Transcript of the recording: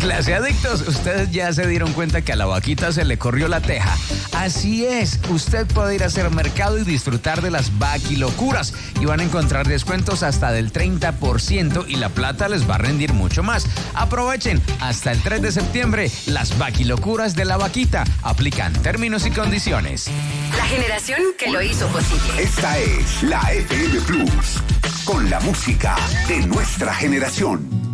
Clase adictos, ustedes ya se dieron cuenta que a la vaquita se le corrió la teja. Así es, usted puede ir a hacer mercado y disfrutar de las vaquilocuras y van a encontrar descuentos hasta del 30% y la plata les va a rendir mucho más. Aprovechen hasta el 3 de septiembre las vaquilocuras de la vaquita. Aplican términos y condiciones. La generación que lo hizo posible. Esta es la FM Plus, con la música de nuestra generación.